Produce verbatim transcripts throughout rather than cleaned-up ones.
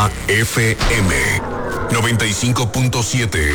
F M noventa y cinco punto siete.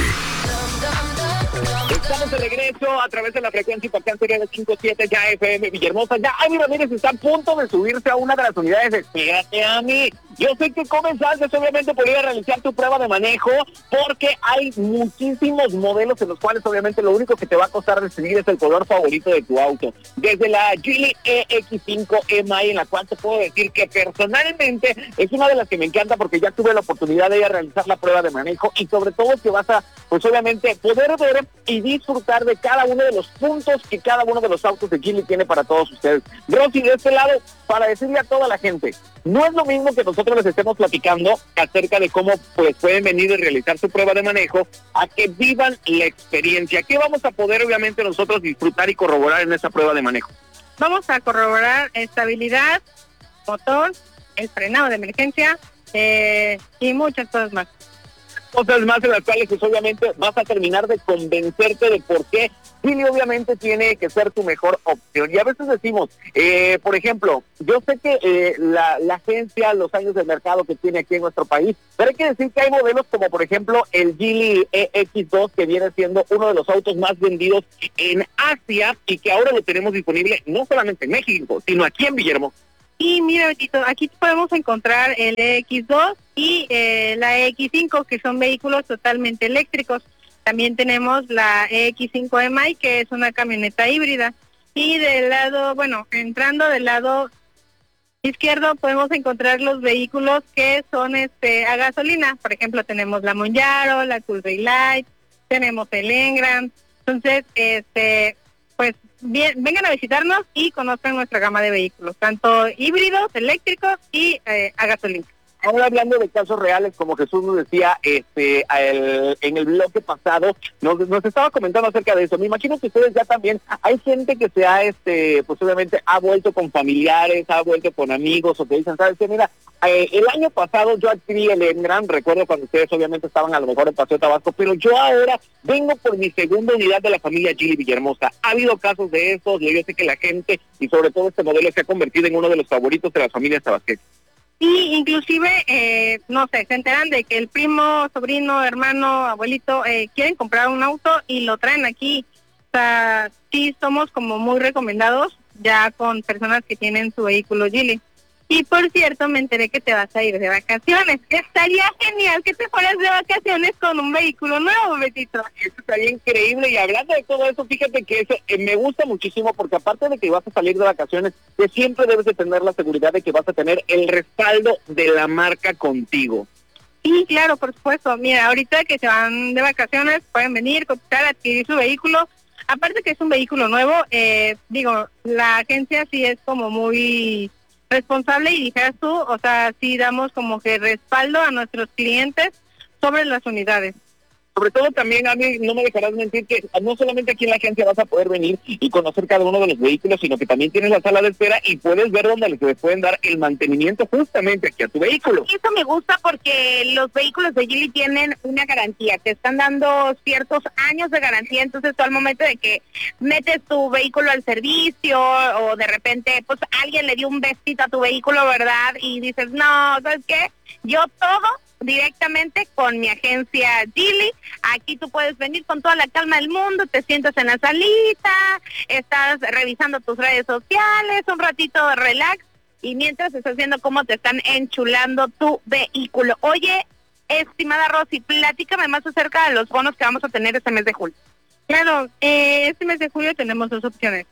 Estamos de regreso a través de la frecuencia impactante de cinco siete ya F M Villahermosa. Ya Ami Ramírez está a punto de subirse a una de las unidades. Espérate, Ami. Yo sé que comenzaste obviamente por ir a realizar tu prueba de manejo, porque hay muchísimos modelos en los cuales obviamente lo único que te va a costar decidir es el color favorito de tu auto. Desde la Geely E X cinco M I, en la cual te puedo decir que personalmente es una de las que me encanta, porque ya tuve la oportunidad de ir a realizar la prueba de manejo, y sobre todo que vas a, pues obviamente, poder ver y disfrutar de cada uno de los puntos que cada uno de los autos de Geely tiene para todos ustedes. Rosy, de este lado, para decirle a toda la gente, no es lo mismo que nosotros les estemos platicando acerca de cómo pues pueden venir y realizar su prueba de manejo, a que vivan la experiencia. ¿Qué vamos a poder obviamente nosotros disfrutar y corroborar en esa prueba de manejo? Vamos a corroborar estabilidad, motor, el frenado de emergencia eh, y muchas cosas más. Cosas más en las cuales pues obviamente vas a terminar de convencerte de por qué Geely obviamente tiene que ser tu mejor opción. Y a veces decimos, eh, por ejemplo, yo sé que eh, la, la agencia, los años de mercado que tiene aquí en nuestro país, pero hay que decir que hay modelos como por ejemplo el Geely E X dos, que viene siendo uno de los autos más vendidos en Asia, y que ahora lo tenemos disponible no solamente en México, sino aquí en Villahermosa. Y mira, Betito, aquí podemos encontrar el E X dos y eh, la E X cinco, que son vehículos totalmente eléctricos. También tenemos la E X cinco M I, que es una camioneta híbrida. Y del lado, bueno, entrando del lado izquierdo podemos encontrar los vehículos que son este a gasolina. Por ejemplo, tenemos la Monjaro, la Coolray Light, tenemos el Engram. Entonces, este, pues bien, vengan a visitarnos y conozcan nuestra gama de vehículos, tanto híbridos, eléctricos y eh, a gasolina. Ahora, hablando de casos reales, como Jesús nos decía este el, en el bloque pasado, nos, nos estaba comentando acerca de eso. Me imagino que ustedes ya también, hay gente que se ha, este pues obviamente ha vuelto con familiares, ha vuelto con amigos, o que dicen, ¿sabes qué? Mira, eh, el año pasado yo adquirí el Engram, recuerdo cuando ustedes obviamente estaban a lo mejor en Paseo Tabasco, pero yo ahora vengo por mi segunda unidad de la familia Geely Villahermosa. Ha habido casos de esos, yo sé que la gente, y sobre todo este modelo, se ha convertido en uno de los favoritos de las familias tabasqueñas. Y inclusive, eh, no sé, se enteran de que el primo, sobrino, hermano, abuelito eh, quieren comprar un auto y lo traen aquí. O sea, sí somos como muy recomendados ya con personas que tienen su vehículo Geely. Y por cierto, me enteré que te vas a ir de vacaciones. Estaría genial que te fueras de vacaciones con un vehículo nuevo, Betito. Eso estaría increíble. Y hablando de todo eso, fíjate que eso eh, me gusta muchísimo, porque aparte de que vas a salir de vacaciones, que siempre debes de tener la seguridad de que vas a tener el respaldo de la marca contigo. Sí, claro, por supuesto. Mira, ahorita que se van de vacaciones, pueden venir, comprar, adquirir su vehículo. Aparte que es un vehículo nuevo, eh, digo, la agencia sí es como muy responsable, y dijeras tú, o sea, sí damos como que respaldo a nuestros clientes sobre las unidades. Sobre todo también, a mí no me dejarás mentir, que no solamente aquí en la agencia vas a poder venir y conocer cada uno de los vehículos, sino que también tienes la sala de espera y puedes ver dónde les pueden dar el mantenimiento justamente aquí a tu vehículo. Eso me gusta, porque los vehículos de Geely tienen una garantía, te están dando ciertos años de garantía. Entonces tú, al momento de que metes tu vehículo al servicio, o de repente pues alguien le dio un besito a tu vehículo, ¿verdad? Y dices, no, ¿sabes qué? Yo todo directamente con mi agencia Geely. Aquí tú puedes venir con toda la calma del mundo, te sientas en la salita, estás revisando tus redes sociales, un ratito de relax, y mientras estás viendo cómo te están enchulando tu vehículo. Oye, estimada Rosy, platícame más acerca de los bonos que vamos a tener este mes de julio. Claro, eh, este mes de julio tenemos dos opciones.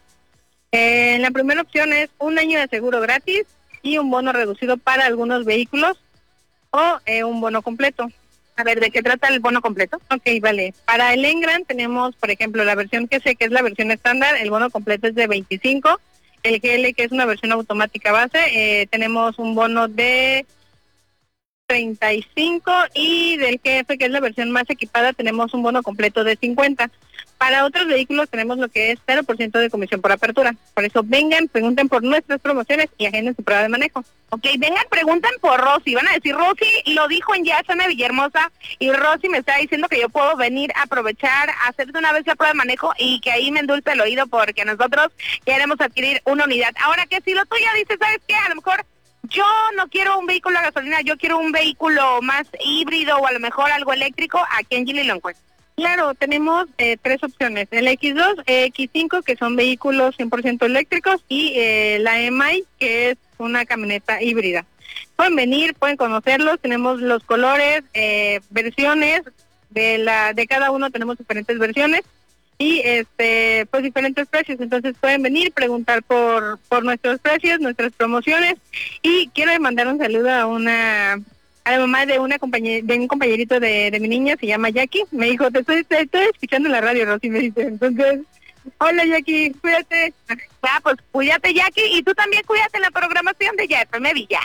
Eh, la primera opción es un año de seguro gratis y un bono reducido para algunos vehículos, o eh, un bono completo. A ver, ¿de qué trata el bono completo? Ok, vale. Para el Engram tenemos, por ejemplo, la versión que sé que es la versión estándar, el bono completo es de veinticinco. El G L, que es una versión automática base, eh, tenemos un bono de treinta y cinco, y del G F, que es la versión más equipada, tenemos un bono completo de cincuenta. Para otros vehículos tenemos lo que es cero por ciento de comisión por apertura. Por eso vengan, pregunten por nuestras promociones y agenden su prueba de manejo. Ok, vengan, pregunten por Rosy. Van a decir, Rosy lo dijo en Yasana Villahermosa, y Rosy me está diciendo que yo puedo venir a aprovechar, a hacer de una vez la prueba de manejo, y que ahí me endulce el oído, porque nosotros queremos adquirir una unidad. Ahora que si lo tuyo dices, ¿sabes qué? A lo mejor yo no quiero un vehículo a gasolina, yo quiero un vehículo más híbrido o a lo mejor algo eléctrico, aquí en Geely lo encuentro. Claro, tenemos eh, tres opciones, el equis dos, equis cinco, que son vehículos cien por ciento eléctricos, y eh, la eme i, que es una camioneta híbrida. Pueden venir, pueden conocerlos, tenemos los colores, eh, versiones, de la de cada uno tenemos diferentes versiones, y este pues diferentes precios, entonces pueden venir, preguntar por por nuestros precios, nuestras promociones, y quiero mandar un saludo a una a la mamá de una compañera, de un compañerito de, de mi niña, se llama Jackie, me dijo, te estoy, te estoy escuchando en la radio, Rosy, me dice, entonces, hola Jackie, cuídate. Ah, pues cuídate Jackie, y tú también cuídate en la programación de Ya F M Villa.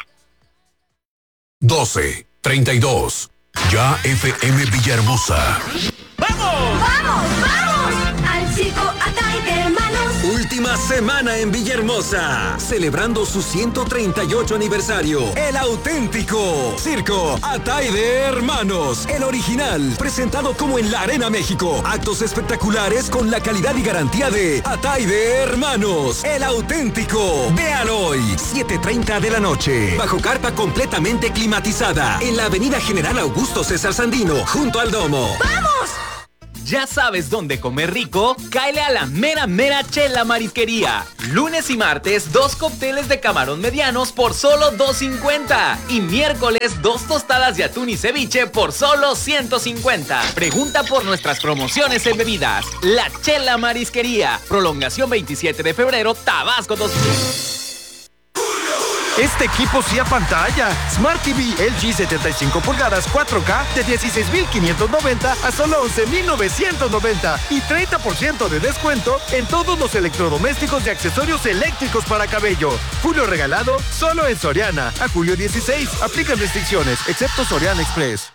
doce treinta y dos. Ya F M Villahermosa. ¡Vamos! ¡Vamos, vamos! Al circo Atay, hermanos. Última semana en Villahermosa, celebrando su ciento treinta y ocho aniversario. El auténtico Circo Atay de Hermanos, el original, presentado como en la Arena México. Actos espectaculares con la calidad y garantía de Atay de Hermanos, el auténtico. Véalo hoy, siete treinta de la noche, bajo carpa completamente climatizada, en la Avenida General Augusto César Sandino, junto al Domo. ¡Vamos! ¿Ya sabes dónde comer rico? Cáele a la mera mera Chela Marisquería. Lunes y martes, dos cócteles de camarón medianos por solo dos cincuenta. Y miércoles, dos tostadas de atún y ceviche por solo ciento cincuenta. Pregunta por nuestras promociones en bebidas. La Chela Marisquería. Prolongación veintisiete de febrero, Tabasco dos mil. Este equipo sí a pantalla. Smart T V L G setenta y cinco pulgadas cuatro K de dieciséis mil quinientos noventa a solo once mil novecientos noventa y treinta por ciento de descuento en todos los electrodomésticos y accesorios eléctricos para cabello. Julio regalado solo en Soriana. A julio dieciséis. Aplican restricciones, excepto Soriana Express.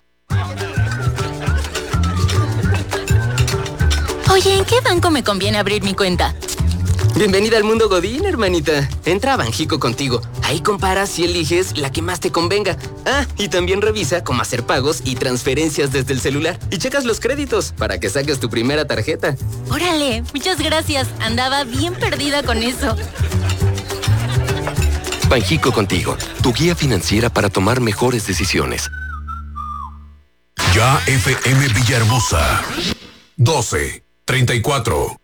Oye, ¿en qué banco me conviene abrir mi cuenta? Bienvenida al mundo Godín, hermanita. Entra a Banjico Contigo. Ahí comparas y eliges la que más te convenga. Ah, y también revisa cómo hacer pagos y transferencias desde el celular. Y checas los créditos para que saques tu primera tarjeta. Órale, muchas gracias. Andaba bien perdida con eso. Banjico Contigo, tu guía financiera para tomar mejores decisiones. Ya F M Villahermosa. doce treinta y cuatro.